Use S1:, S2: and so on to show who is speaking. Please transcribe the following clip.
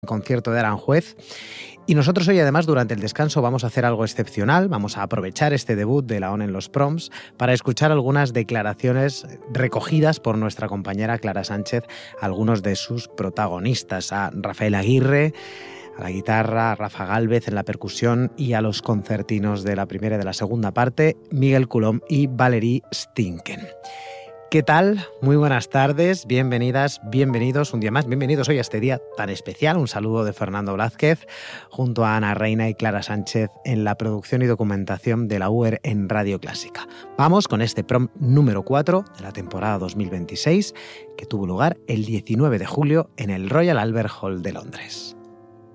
S1: concierto de Aranjuez. Y nosotros hoy, además, durante el descanso vamos a hacer algo excepcional. Vamos a aprovechar este debut de la ONU en los Proms para escuchar algunas declaraciones recogidas por nuestra compañera Clara Sánchez, algunos de sus protagonistas, a Rafael Aguirre a la guitarra, a Rafa Gálvez en la percusión y a los concertinos de la primera y de la segunda parte, Miguel Coulomb y Valerie Stinken. ¿Qué tal? Muy buenas tardes, bienvenidas, bienvenidos un día más, bienvenidos hoy a este día tan especial. Un saludo de Fernando Blázquez, junto a Ana Reina y Clara Sánchez en la producción y documentación de la UER en Radio Clásica. Vamos con este prom número 4 de la temporada 2026, que tuvo lugar el 19 de julio en el Royal Albert Hall de Londres.